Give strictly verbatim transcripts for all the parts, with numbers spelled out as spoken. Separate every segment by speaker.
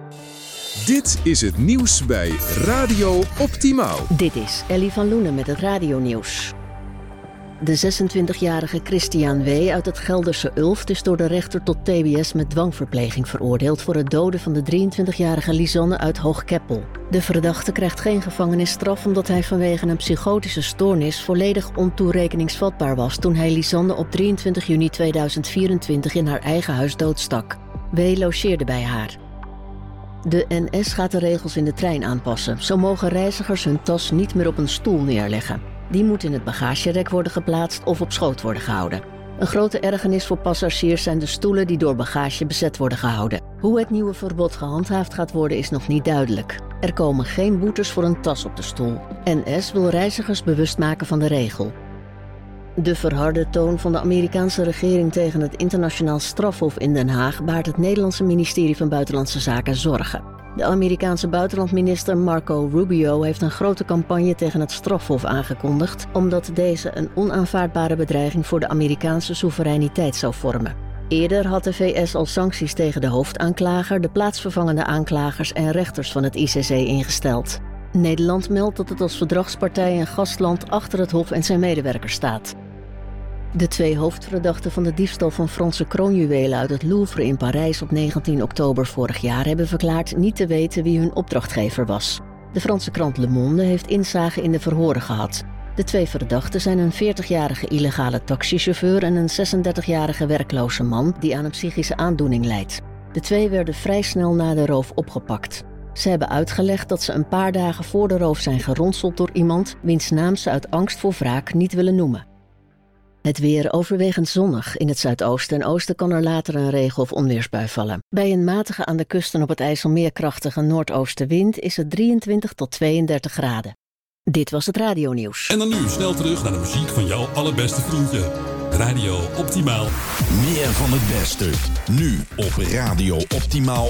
Speaker 1: Dit is het nieuws bij Radio Optimaal.
Speaker 2: Dit is Ellie van Loenen met het radionieuws. De zesentwintigjarige Christian W. uit het Gelderse Ulft is door de rechter tot T B S met dwangverpleging veroordeeld voor het doden van de drieëntwintigjarige Lisanne uit Hoogkeppel. De verdachte krijgt geen gevangenisstraf omdat hij vanwege een psychotische stoornis volledig ontoerekeningsvatbaar was toen hij Lisanne op drieëntwintig juni tweeduizend vierentwintig in haar eigen huis doodstak. W. logeerde bij haar. De N S gaat de regels in de trein aanpassen. Zo mogen reizigers hun tas niet meer op een stoel neerleggen. Die moet in het bagagerek worden geplaatst of op schoot worden gehouden. Een grote ergernis voor passagiers zijn de stoelen die door bagage bezet worden gehouden. Hoe het nieuwe verbod gehandhaafd gaat worden is nog niet duidelijk. Er komen geen boetes voor een tas op de stoel. N S wil reizigers bewust maken van de regel. De verharde toon van de Amerikaanse regering tegen het internationaal strafhof in Den Haag baart het Nederlandse ministerie van Buitenlandse Zaken zorgen. De Amerikaanse buitenlandminister Marco Rubio heeft een grote campagne tegen het strafhof aangekondigd, omdat deze een onaanvaardbare bedreiging voor de Amerikaanse soevereiniteit zou vormen. Eerder had de V S al sancties tegen de hoofdaanklager, de plaatsvervangende aanklagers en rechters van het I C C ingesteld. Nederland meldt dat het als verdragspartij en gastland achter het hof en zijn medewerkers staat. De twee hoofdverdachten van de diefstal van Franse kroonjuwelen uit het Louvre in Parijs op negentien oktober vorig jaar hebben verklaard niet te weten wie hun opdrachtgever was. De Franse krant Le Monde heeft inzage in de verhoren gehad. De twee verdachten zijn een veertigjarige illegale taxichauffeur en een zesendertigjarige werkloze man die aan een psychische aandoening lijdt. De twee werden vrij snel na de roof opgepakt. Ze hebben uitgelegd dat ze een paar dagen voor de roof zijn geronseld door iemand wiens naam ze uit angst voor wraak niet willen noemen. Het weer overwegend zonnig. In het zuidoosten en oosten kan er later een regen- of onweersbui vallen. Bij een matige aan de kust en op het IJsselmeer krachtige noordoostenwind is het drieëntwintig tot tweeëndertig graden. Dit was het radionieuws.
Speaker 3: En dan nu snel terug naar de muziek van jouw allerbeste vriendje. Radio Optimaal.
Speaker 4: Meer van het beste. Nu op Radio Optimaal.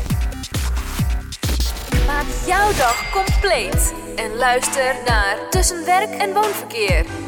Speaker 5: Maak jouw dag compleet. En luister naar Tussen Werk en Woonverkeer.